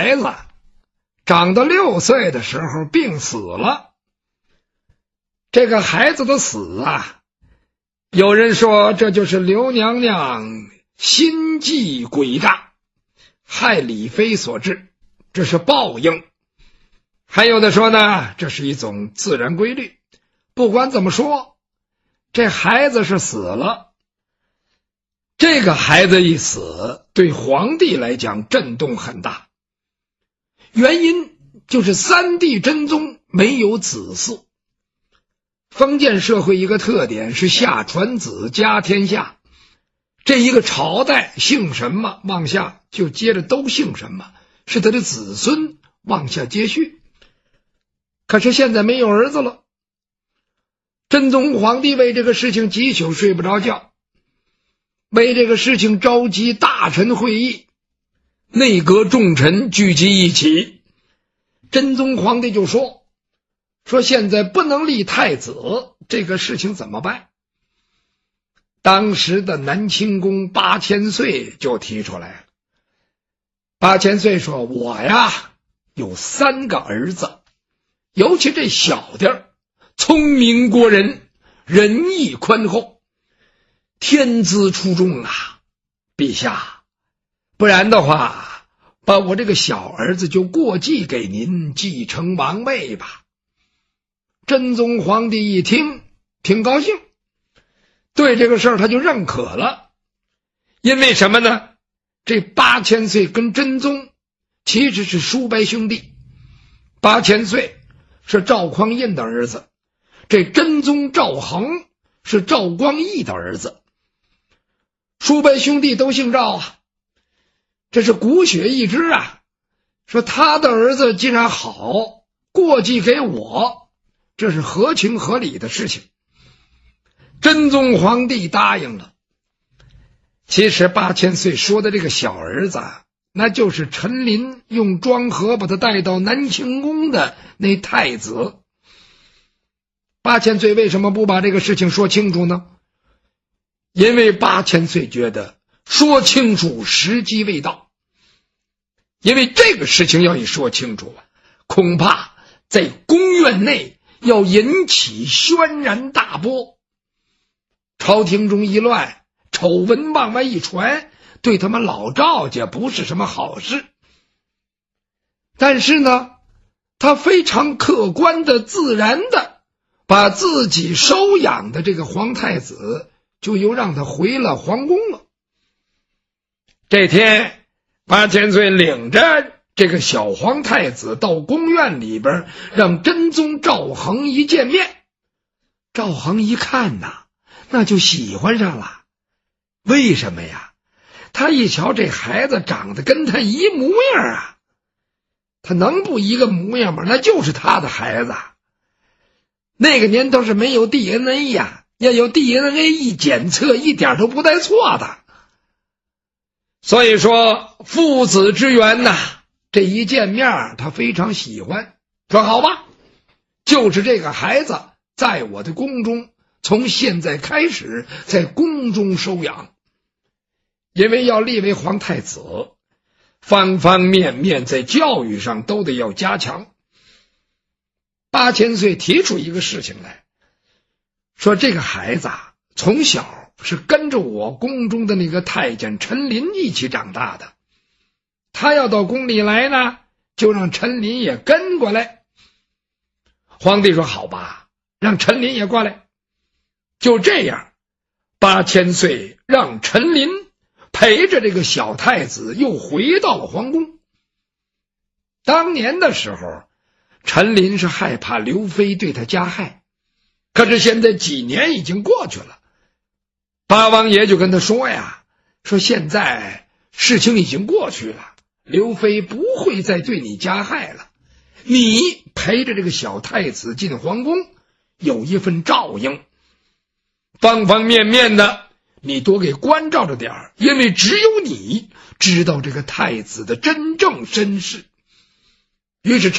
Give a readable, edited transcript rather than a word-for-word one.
孩子长到6岁的时候病死了。这个孩子的死啊，有人说这就是刘娘娘心计诡诈，害李妃所致，这是报应。还有的说呢，这是一种自然规律。不管怎么说，这孩子是死了。这个孩子一死，对皇帝来讲震动很大。原因就是3帝真宗没有子嗣。封建社会一个特点是下传子家天下，这一个朝代姓什么往下就接着都姓什么，是他的子孙往下接续。可是现在没有儿子了，真宗皇帝为这个事情几宿睡不着觉，为这个事情召集大臣会议，内阁重臣聚集一起。真宗皇帝就说现在不能立太子，这个事情怎么办？当时的南清宫八千岁就提出来了。八千岁说，我呀有3个儿子，尤其这小的聪明过人，仁义宽厚，天资出众啊，陛下，不然的话把我这个小儿子就过继给您继承王位吧。真宗皇帝一听挺高兴，对这个事儿他就认可了。因为什么呢？这八千岁跟真宗其实是叔伯兄弟，八千岁是赵匡胤的儿子，这真宗赵恒是赵光义的儿子，叔伯兄弟都姓赵啊，这是骨血一支啊。说他的儿子既然好，过继给我，这是合情合理的事情。真宗皇帝答应了。其实八千岁说的这个小儿子，那就是陈琳用庄河把他带到南清宫的那太子。八千岁为什么不把这个事情说清楚呢？因为八千岁觉得说清楚时机未到。因为这个事情要一说清楚，恐怕在宫院内要引起轩然大波，朝廷中一乱，丑闻往外一传，对他们老赵家不是什么好事。但是呢，他非常客观的自然的把自己收养的这个皇太子就又让他回了皇宫了。这天八千岁领着这个小皇太子到宫院里边，让真宗赵恒一见面。赵恒一看呐，那就喜欢上了。为什么呀？他一瞧这孩子长得跟他一模样啊，他能不一个模样吗？那就是他的孩子。那个年头是没有 DNA 呀，要有 DNA 一检测一点都不带错的。所以说父子之缘呐，这一见面他非常喜欢，说好吧，就是这个孩子在我的宫中，从现在开始在宫中收养。因为要立为皇太子，方方面面在教育上都得要加强。八千岁提出一个事情来，说这个孩子从小是跟着我宫中的那个太监陈琳一起长大的，他要到宫里来呢，就让陈琳也跟过来。皇帝说好吧，让陈琳也过来。就这样，八千岁让陈琳陪着这个小太子又回到了皇宫。当年的时候，陈琳是害怕刘妃对他加害，可是现在几年已经过去了，八王爷就跟他说呀，说现在事情已经过去了，刘妃不会再对你加害了，你陪着这个小太子进皇宫，有一份照应，方方面面的你多给关照着点儿，因为只有你知道这个太子的真正身世。于是